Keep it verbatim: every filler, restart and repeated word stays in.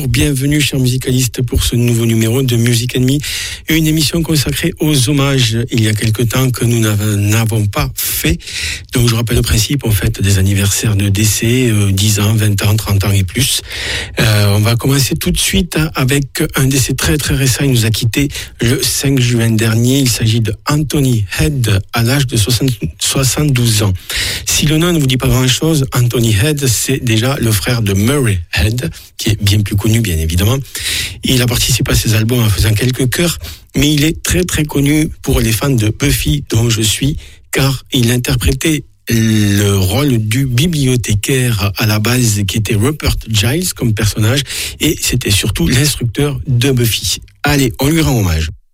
Bienvenue, chers musicalistes, pour ce nouveau numéro de Music and Me, une émission consacrée aux hommages. Il y a quelque temps que nous n'avons pas fait. Donc, je rappelle le principe, en fait, des anniversaires de décès, euh, dix ans, vingt ans, trente ans et plus. Euh, on va commencer tout de suite avec un décès très, très récent. Il nous a quitté le cinq juin dernier. Il s'agit de Anthony Head, à l'âge de soixante-douze ans. Si le nom ne vous dit pas grand-chose, Anthony Head, c'est déjà le frère de Murray Head, qui est bien plus connu, bien évidemment. Il a participé à ses albums en faisant quelques chœurs, mais il est très très connu pour les fans de Buffy, dont je suis, car il interprétait le rôle du bibliothécaire à la base, qui était Rupert Giles comme personnage, et c'était surtout l'instructeur de Buffy. Allez, on lui rend hommage.